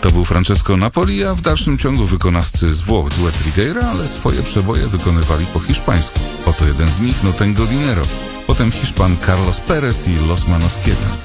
To był Francesco Napoli, a w dalszym ciągu wykonawcy z Włoch duet Rigueira, ale swoje przeboje wykonywali po hiszpańsku. Oto jeden z nich, No Tengo Dinero. Potem Hiszpan Carlos Perez i Los Manos Quietas.